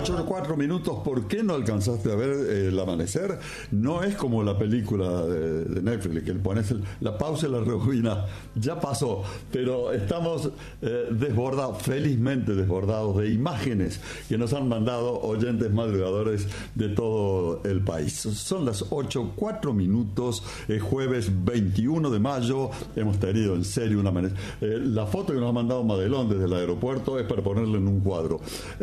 4 minutos. ¿Por qué no alcanzaste a ver el amanecer? No es como la película de Netflix, que pones la pausa y la rebobina. Ya pasó, pero estamos desbordados, felizmente desbordados de imágenes que nos han mandado oyentes madrugadores de todo el país. Son las 8:04 minutos, jueves 21 de mayo. Hemos tenido en serio un amanecer. La foto que nos ha mandado Madelón desde el aeropuerto es para ponerle en un cuadro.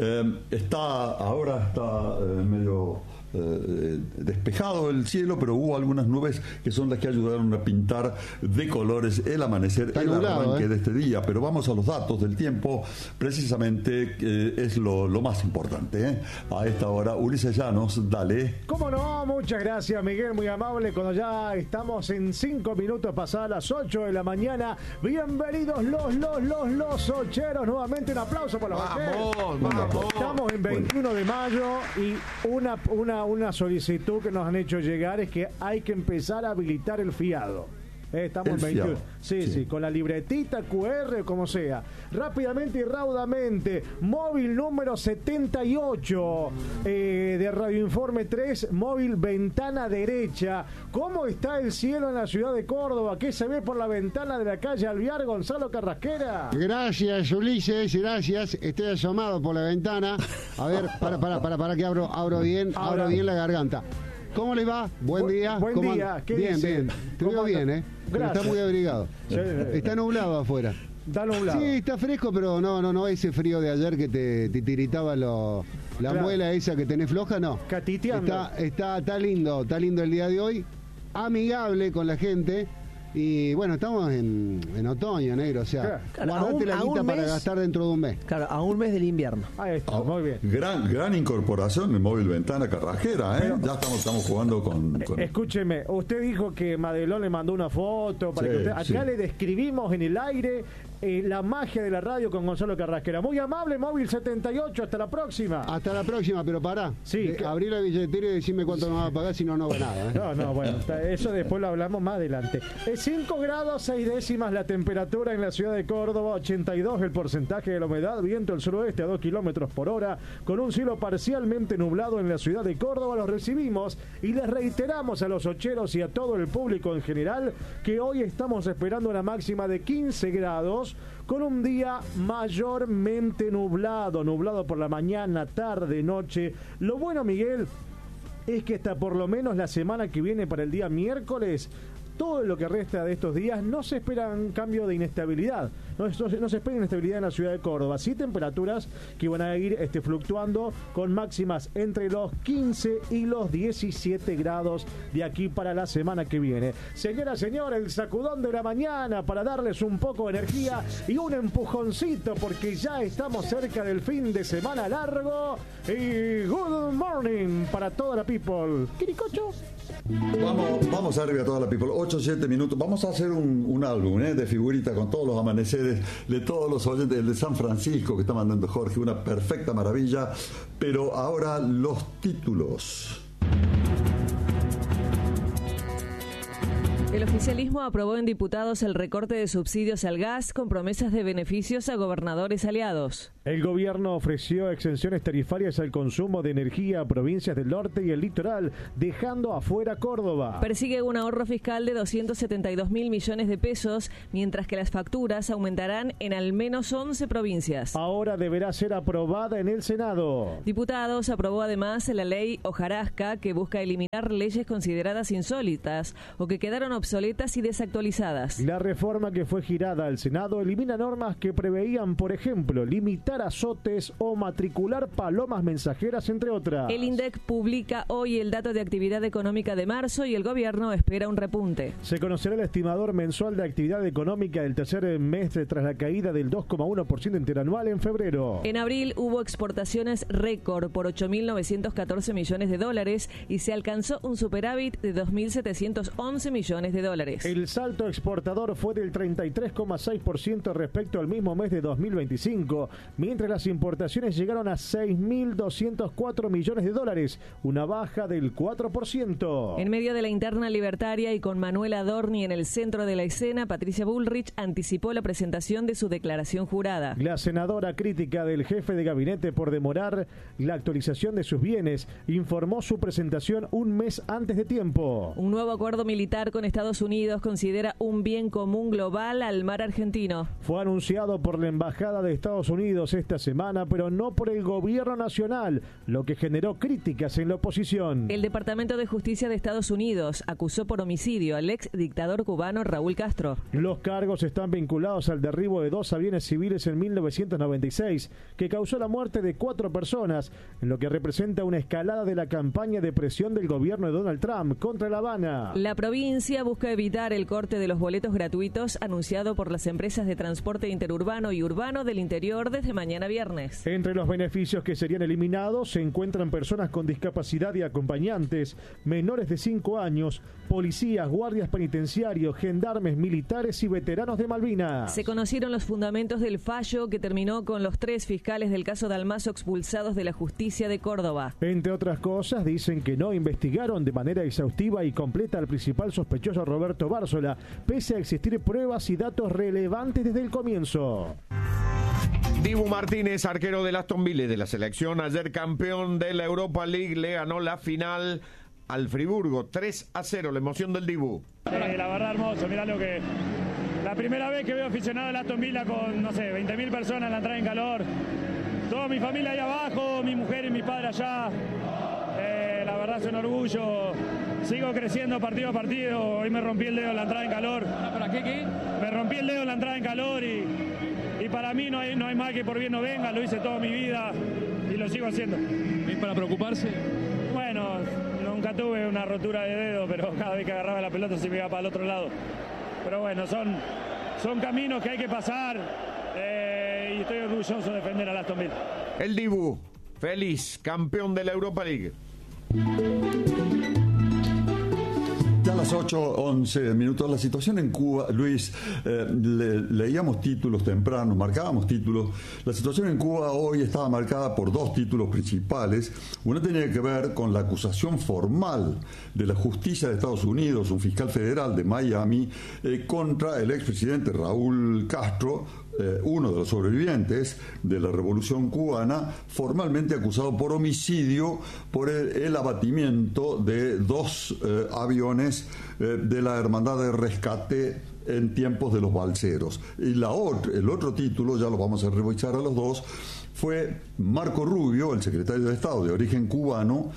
Ahora está medio despejado el cielo, pero hubo algunas nubes que son las que ayudaron a pintar de colores el amanecer, el arranque de este día. Pero vamos a los datos del tiempo, precisamente es lo más importante. A esta hora, Ulises Llanos, dale. ¿Cómo no? Muchas gracias, Miguel, muy amable. Cuando ya estamos en 5 minutos pasadas las 8 de la mañana, bienvenidos los ocheros. Nuevamente un aplauso para los ocheros. Vamos. Estamos en 21 de mayo y una solicitud que nos han hecho llegar es que hay que empezar a habilitar el fiado. Estamos en 21. Sí, con la libretita QR, como sea. Rápidamente y raudamente, móvil número 78 de Radio Informe 3, móvil ventana derecha. ¿Cómo está el cielo en la ciudad de Córdoba? ¿Qué se ve por la ventana de la calle Alvear, Gonzalo Carrasquera? Gracias, Ulises, gracias. Estoy asomado por la ventana. A ver, para que abro bien la garganta. ¿Cómo les va? Buen día. Buen día. ¿Qué bien, dice? bien. Te veo bien, Pero está muy abrigado. Sí. Está nublado afuera. Está nublado. Sí, está fresco, pero no ese frío de ayer que te tiritaba la muela esa que tenés floja, no. Catiteando. Está lindo el día de hoy. Amigable con la gente. Y bueno, estamos en otoño, negro, o sea, guardate la guita para gastar dentro de un mes. Claro, a un mes del invierno. Ahí está, muy bien. Gran incorporación de móvil ventana Carrasquera, ¿eh? Ya estamos jugando con... Escúcheme, usted dijo que Madelón le mandó una foto para que usted... Acá le describimos en el aire la magia de la radio con Gonzalo Carrasquera. Muy amable, móvil 78, hasta la próxima. Hasta la próxima, pero pará. Sí, abrí la billetera y decime cuánto nos va a pagar, si no va nada. No, bueno, eso después lo hablamos más adelante. 5 grados 6 décimas la temperatura en la ciudad de Córdoba, 82 el porcentaje de la humedad, viento del suroeste a 2 kilómetros por hora, con un cielo parcialmente nublado en la ciudad de Córdoba. Los recibimos y les reiteramos a los ocheros y a todo el público en general que hoy estamos esperando una máxima de 15 grados, con un día mayormente nublado por la mañana, tarde, noche. Lo bueno, Miguel, es que hasta por lo menos la semana que viene, para el día miércoles, todo lo que resta de estos días, no se espera un cambio de inestabilidad. No se espera inestabilidad en la ciudad de Córdoba. Sí, temperaturas que van a ir fluctuando con máximas entre los 15 y los 17 grados de aquí para la semana que viene. Señora, señor, el sacudón de la mañana para darles un poco de energía y un empujoncito, porque ya estamos cerca del fin de semana largo. Y good morning para toda la people. ¿Quiricocho? Vamos arriba a toda la people. 8-7 minutos. Vamos a hacer un álbum de figuritas con todos los amaneceres de todos los oyentes. El de San Francisco que está mandando Jorge, una perfecta maravilla. Pero ahora los títulos. El oficialismo aprobó en diputados el recorte de subsidios al gas con promesas de beneficios a gobernadores aliados. El gobierno ofreció exenciones tarifarias al consumo de energía a provincias del norte y el litoral, dejando afuera Córdoba. Persigue un ahorro fiscal de 272.000 millones de pesos, mientras que las facturas aumentarán en al menos 11 provincias. Ahora deberá ser aprobada en el Senado. Diputados aprobó además la ley Hojarasca, que busca eliminar leyes consideradas insólitas o que quedaron obsoletas y desactualizadas. La reforma que fue girada al Senado elimina normas que preveían, por ejemplo, limitar azotes o matricular palomas mensajeras, entre otras. El INDEC publica hoy el dato de actividad económica de marzo y el gobierno espera un repunte. Se conocerá el estimador mensual de actividad económica del tercer mes tras la caída del 2,1% interanual en febrero. En abril hubo exportaciones récord por 8.914 millones de dólares y se alcanzó un superávit de 2.711 millones de dólares. El salto exportador fue del 33,6% respecto al mismo mes de 2025, mientras las importaciones llegaron a 6.204 millones de dólares, una baja del 4%. En medio de la interna libertaria y con Manuel Adorni en el centro de la escena, Patricia Bullrich anticipó la presentación de su declaración jurada. La senadora, crítica del jefe de gabinete por demorar la actualización de sus bienes, informó su presentación un mes antes de tiempo. Un nuevo acuerdo militar con Estados Unidos considera un bien común global al mar argentino. Fue anunciado por la Embajada de Estados Unidos esta semana, pero no por el gobierno nacional, lo que generó críticas en la oposición. El Departamento de Justicia de Estados Unidos acusó por homicidio al ex dictador cubano Raúl Castro. Los cargos están vinculados al derribo de 2 aviones civiles en 1996, que causó la muerte de 4 personas, en lo que representa una escalada de la campaña de presión del gobierno de Donald Trump contra La Habana. La provincia busca evitar el corte de los boletos gratuitos anunciado por las empresas de transporte interurbano y urbano del interior desde mañana viernes. Entre los beneficios que serían eliminados se encuentran personas con discapacidad y acompañantes, menores de 5 años, policías, guardias penitenciarios, gendarmes, militares y veteranos de Malvinas. Se conocieron los fundamentos del fallo que terminó con los 3 fiscales del caso Dalmazo expulsados de la justicia de Córdoba. Entre otras cosas, dicen que no investigaron de manera exhaustiva y completa al principal sospechoso Roberto Bárzola, pese a existir pruebas y datos relevantes desde el comienzo. Dibu Martínez, arquero del Aston Villa de la selección, ayer campeón de la Europa League, le ganó la final al Friburgo 3-0, la emoción del Dibu. La verdad hermoso, mirá lo que... La primera vez que veo aficionado al Aston Villa con, no sé, 20.000 personas en la entrada en calor, toda mi familia ahí abajo, mi mujer y mi padre allá, la verdad es un orgullo, sigo creciendo partido a partido, hoy me rompí el dedo en la entrada en calor. ¿Para qué? Me rompí el dedo en la entrada en calor y para mí no hay mal que por bien no venga, lo hice toda mi vida y lo sigo haciendo. ¿Es para preocuparse? Bueno, nunca tuve una rotura de dedo, pero cada vez que agarraba la pelota se me iba para el otro lado. Pero bueno, son caminos que hay que pasar y estoy orgulloso de defender al Aston Villa. El Dibu, feliz, campeón de la Europa League. Ya a las 8:11 minutos, la situación en Cuba, Luis, leíamos títulos tempranos, marcábamos títulos. La situación en Cuba hoy estaba marcada por 2 títulos principales. Uno tenía que ver con la acusación formal de la justicia de Estados Unidos, un fiscal federal de Miami, contra el expresidente Raúl Castro, uno de los sobrevivientes de la Revolución Cubana, formalmente acusado por homicidio por el abatimiento de 2 aviones de la Hermandad de Rescate en tiempos de los balseros. Y el otro título, ya lo vamos a revisar a los dos, fue Marco Rubio, el secretario de Estado de origen cubano,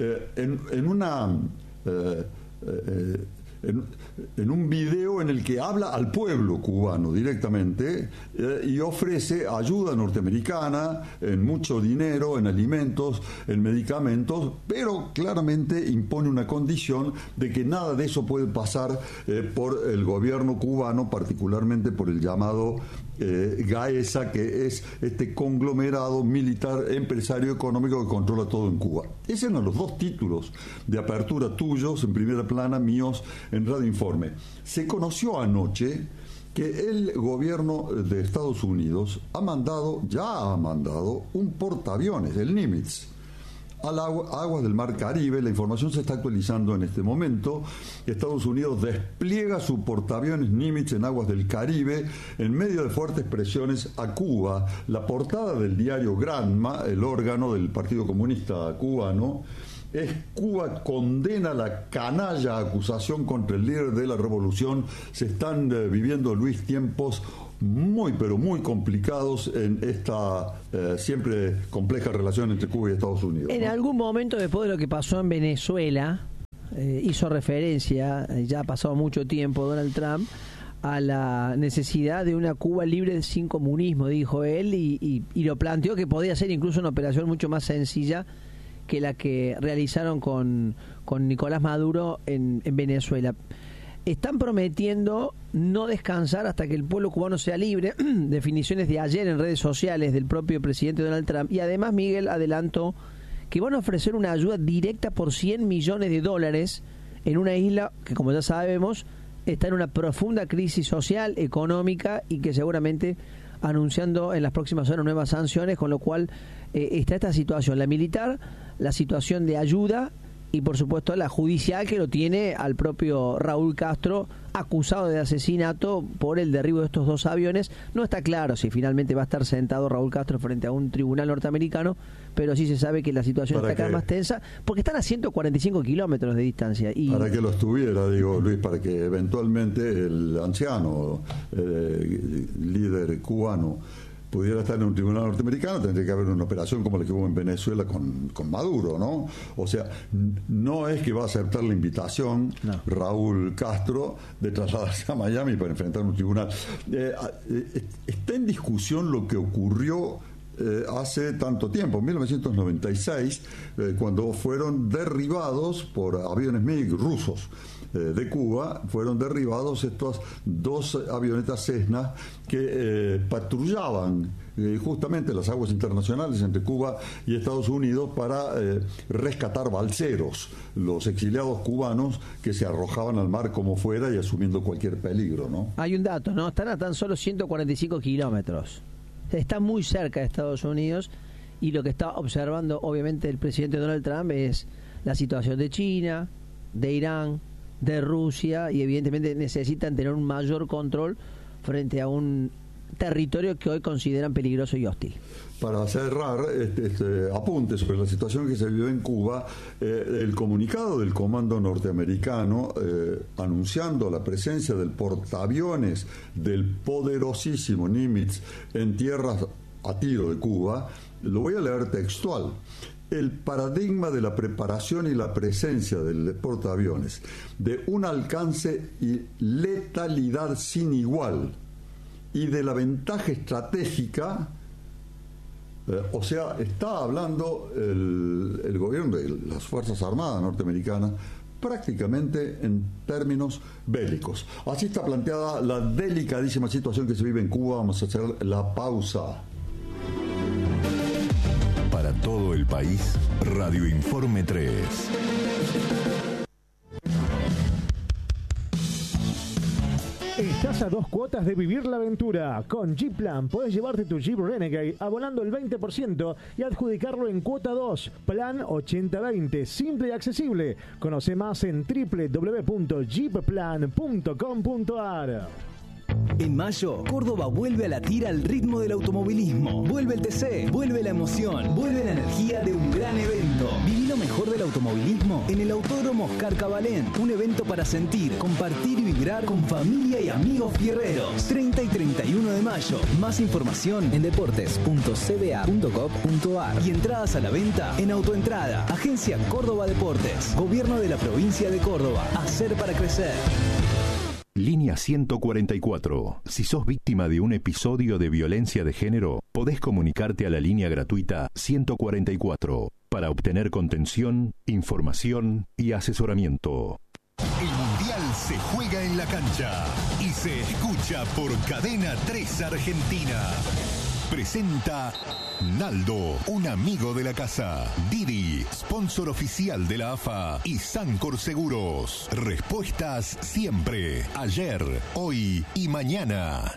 en un video en el que habla al pueblo cubano directamente y ofrece ayuda norteamericana en mucho dinero, en alimentos, en medicamentos, pero claramente impone una condición de que nada de eso puede pasar por el gobierno cubano, particularmente por el llamado GAESA, que es este conglomerado militar, empresario, económico que controla todo en Cuba. Esos eran los 2 títulos de apertura tuyos, en primera plana, míos, en Radio Informe. Se conoció anoche que el gobierno de Estados Unidos ya ha mandado un portaaviones, el Nimitz, a las aguas del Mar Caribe. La información se está actualizando en este momento. Estados Unidos despliega su portaaviones Nimitz en aguas del Caribe en medio de fuertes presiones a Cuba. La portada del diario Granma, el órgano del Partido Comunista Cubano, es: Cuba condena la canalla acusación contra el líder de la revolución. Se están viviendo, Luis, tiempos muy, pero muy complicados en esta siempre compleja relación entre Cuba y Estados Unidos. En algún momento, después de lo que pasó en Venezuela, hizo referencia, ya ha pasado mucho tiempo, Donald Trump, a la necesidad de una Cuba libre sin comunismo, dijo él, y lo planteó que podía ser incluso una operación mucho más sencilla que la que realizaron con Nicolás Maduro en Venezuela. Están prometiendo no descansar hasta que el pueblo cubano sea libre. Definiciones de ayer en redes sociales del propio presidente Donald Trump. Y además, Miguel adelantó que van a ofrecer una ayuda directa por $100 millones en una isla que, como ya sabemos, está en una profunda crisis social, económica, y que seguramente anunciando en las próximas horas nuevas sanciones, con lo cual está esta situación, la militar, la situación de ayuda y por supuesto la judicial, que lo tiene al propio Raúl Castro acusado de asesinato por el derribo de estos 2 aviones. No está claro si finalmente va a estar sentado Raúl Castro frente a un tribunal norteamericano, pero sí se sabe que la situación está cada vez más tensa, porque están a 145 kilómetros de distancia. Y para que lo estuviera, digo, Luis, para que eventualmente el anciano líder cubano pudiera estar en un tribunal norteamericano, tendría que haber una operación como la que hubo en Venezuela con Maduro, ¿no? O sea, no es que va a aceptar la invitación Raúl Castro de trasladarse a Miami para enfrentar un tribunal. Está en discusión lo que ocurrió hace tanto tiempo, en 1996, cuando fueron derribados por aviones MiG rusos de Cuba, fueron derribados estas 2 avionetas Cessna que patrullaban justamente las aguas internacionales entre Cuba y Estados Unidos para rescatar balseros, los exiliados cubanos que se arrojaban al mar como fuera y asumiendo cualquier peligro, ¿no? Hay un dato, ¿no? Están a tan solo 145 kilómetros. Está muy cerca de Estados Unidos, y lo que está observando obviamente el presidente Donald Trump es la situación de China, de Irán, de Rusia, y evidentemente necesitan tener un mayor control frente a un territorio que hoy consideran peligroso y hostil. Para cerrar, apunte sobre la situación que se vivió en Cuba, el comunicado del comando norteamericano anunciando la presencia del portaaviones del poderosísimo Nimitz en tierras a tiro de Cuba, lo voy a leer textual. El paradigma de la preparación y la presencia del portaaviones, de un alcance y letalidad sin igual, y de la ventaja estratégica, o sea, está hablando el gobierno de las Fuerzas Armadas norteamericanas prácticamente en términos bélicos. Así está planteada la delicadísima situación que se vive en Cuba. Vamos a hacer la pausa. Para todo el país, Radio Informe 3. Estás a 2 cuotas de vivir la aventura. Con Jeep Plan puedes llevarte tu Jeep Renegade abonando el 20% y adjudicarlo en cuota 2. Plan 80-20, simple y accesible. Conoce más en www.jeepplan.com.ar. En mayo, Córdoba vuelve a latir al ritmo del automovilismo. Vuelve el TC, vuelve la emoción, vuelve la energía de un gran evento. Viví lo mejor del automovilismo en el Autódromo Oscar Cabalén. Un evento para sentir, compartir y vibrar con familia y amigos fierreros. 30 y 31 de mayo. Más información en deportes.cba.gov.ar y entradas a la venta en Autoentrada. Agencia Córdoba Deportes. Gobierno de la provincia de Córdoba. Hacer para crecer. Línea 144. Si sos víctima de un episodio de violencia de género, podés comunicarte a la línea gratuita 144 para obtener contención, información y asesoramiento. El Mundial se juega en la cancha y se escucha por Cadena 3 Argentina. Presenta Naldo, un amigo de la casa. Didi, sponsor oficial de la AFA. Y Sancor Seguros. Respuestas siempre, ayer, hoy y mañana.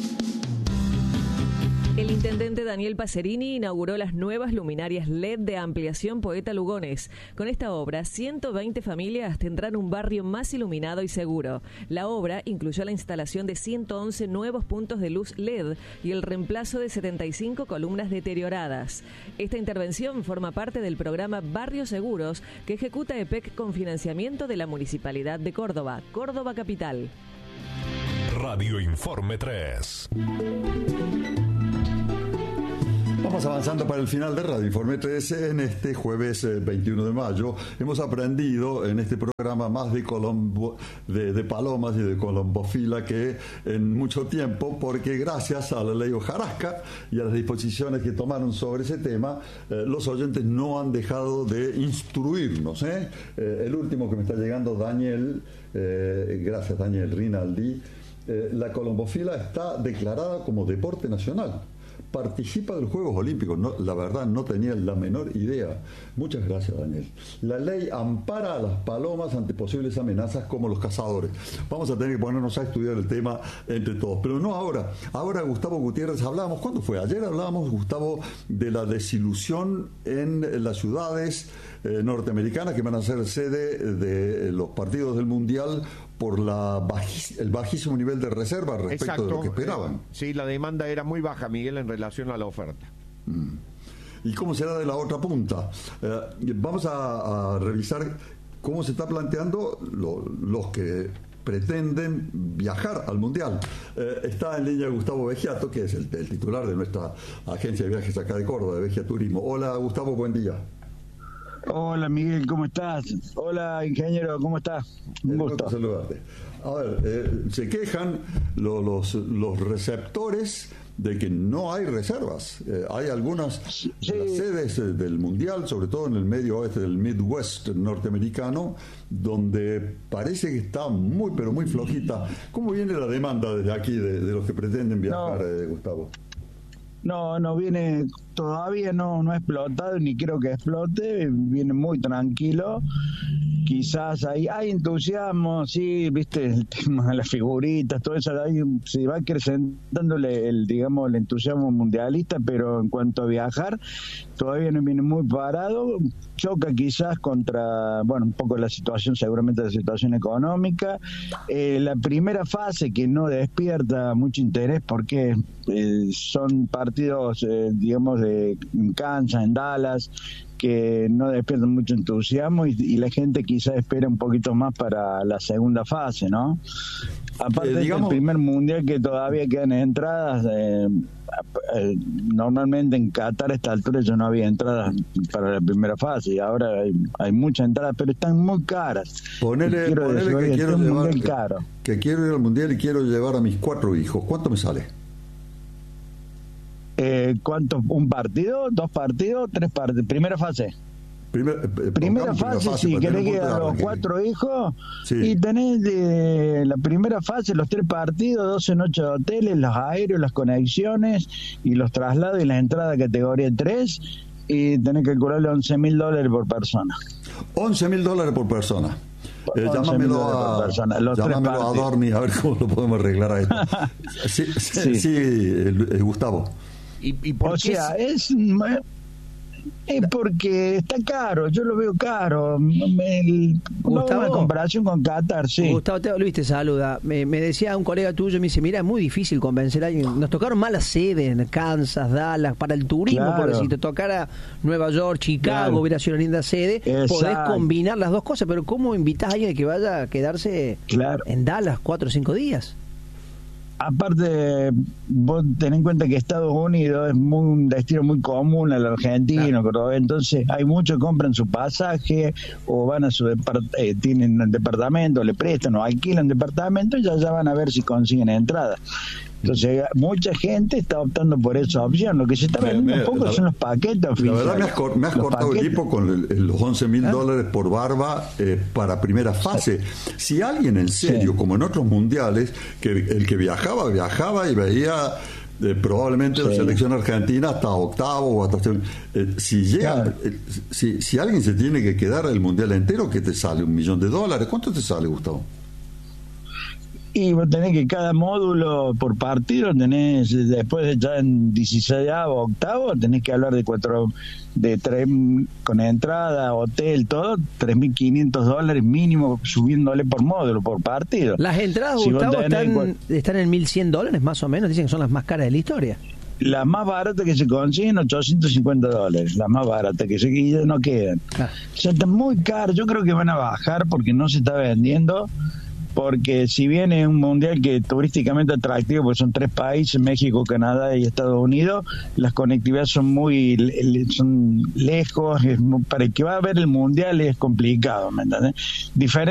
El intendente Daniel Pacerini inauguró las nuevas luminarias LED de ampliación Poeta Lugones. Con esta obra, 120 familias tendrán un barrio más iluminado y seguro. La obra incluyó la instalación de 111 nuevos puntos de luz LED y el reemplazo de 75 columnas deterioradas. Esta intervención forma parte del programa Barrios Seguros que ejecuta EPEC con financiamiento de la Municipalidad de Córdoba, Córdoba Capital. Radio Informe 3. Vamos avanzando para el final de Radio Informe 13 en este jueves 21 de mayo. Hemos aprendido en este programa más de palomas y de colombofila que en mucho tiempo, porque gracias a la ley Hojarasca y a las disposiciones que tomaron sobre ese tema, los oyentes no han dejado de instruirnos. El último que me está llegando, Daniel, gracias Daniel Rinaldi, la colombofila está declarada como deporte nacional participa de los Juegos Olímpicos. No, la verdad, no tenía la menor idea. Muchas gracias, Daniel. La ley ampara a las palomas ante posibles amenazas como los cazadores. Vamos a tener que ponernos a estudiar el tema entre todos, pero no ahora. Ahora, Gustavo Gutiérrez, hablábamos, ¿cuándo fue? Ayer hablábamos, Gustavo, de la desilusión en las ciudades norteamericanas que van a ser sede de los partidos del Mundial por el bajísimo nivel de reserva respecto de lo que esperaban. Sí, la demanda era muy baja, Miguel, en relación a la oferta. ¿Y cómo será de la otra punta? Vamos a revisar cómo se está planteando los que pretenden viajar al Mundial. Está en línea Gustavo Vegiato, que es el titular de nuestra agencia de viajes acá de Córdoba, de Vegia Turismo. Hola, Gustavo, buen día. Hola, Miguel, ¿cómo estás? Hola, ingeniero, ¿cómo estás? Un gusto. Saludarte. A ver, se quejan los receptores de que no hay reservas. Hay algunas sedes del Mundial, sobre todo en el medio oeste del Midwest norteamericano, donde parece que está muy, pero muy flojita. ¿Cómo viene la demanda desde aquí de los que pretenden viajar, Gustavo? No viene, todavía no ha explotado, ni creo que explote, viene muy tranquilo. Quizás hay entusiasmo, sí, viste, el tema de las figuritas, todo eso, se va acrecentando el entusiasmo mundialista, pero en cuanto a viajar, todavía no viene muy parado. Choca quizás contra, un poco la situación, seguramente la situación económica. La primera fase que no despierta mucho interés porque son partidos, en Kansas, en Dallas, que no despiertan mucho entusiasmo y la gente quizás espera un poquito más para la segunda fase, ¿no? Aparte del primer mundial que todavía quedan entradas, normalmente en Qatar a esta altura ya no había entradas para la primera fase y ahora hay muchas entradas, pero están muy caras. Ponele que quiero ir al mundial y quiero llevar a mis 4 hijos. ¿Cuánto me sale? ¿Cuánto? ¿Un partido? ¿2 partidos? ¿3 partidos? ¿Primera fase? Primera fase, si querés que a los 4 hijos, sí. Y tenés de la primera fase los 3 partidos, 12 noches de hoteles, los aéreos, las conexiones y los traslados y las entradas de categoría 3, y tenés que calcularle $11,000 por persona. $11,000 por persona. Llámamelo a Dorni a ver cómo lo podemos arreglar a esto. sí, Gustavo. ¿Y por qué? Es porque está caro, yo lo veo caro. Gustavo, en comparación con Qatar, sí. Gustavo, Luis te saluda. Me decía un colega tuyo, me dice, mira, es muy difícil convencer a alguien. Nos tocaron malas sedes en Kansas, Dallas, para el turismo, claro. Porque si te tocara Nueva York, Chicago, hubiera sido una linda sede. Exacto. Podés combinar las dos cosas, pero ¿cómo invitás a alguien que vaya a quedarse en Dallas 4 o 5 días? Aparte, vos tenés en cuenta que Estados Unidos es un destino muy común al argentino, entonces hay muchos que compran su pasaje o van a su tienen un departamento, le prestan o alquilan departamento y ya van a ver si consiguen entradas. Entonces, mucha gente está optando por esa opción. Lo que se está vendiendo un poco son los paquetes oficiales. La verdad, me has cortado el hipo con los $11,000 por barba para primera fase. Si alguien en serio, como en otros mundiales, que el que viajaba y veía probablemente la selección argentina hasta octavo o hasta si llega, si alguien se tiene que quedar el mundial entero, ¿qué te sale? $1 millón. ¿Cuánto te sale, Gustavo? Y vos tenés que cada módulo por partido tenés, después de ya en 16avo, octavo, tenés que hablar de 3 con entrada, hotel, todo, $3,500 mínimo, subiéndole por módulo, por partido. Las entradas, Gustavo, están en $1,100 más o menos, dicen que son las más caras de la historia. Las más baratas que se consiguen, $850, las más baratas que ya no quedan. O sea, está muy caro, yo creo que van a bajar porque no se está vendiendo. Porque si bien es un mundial que turísticamente atractivo, porque son 3 países, México, Canadá y Estados Unidos, las conectividades son son lejos, para el que va a ver el mundial es complicado, ¿me entiendes? Diferente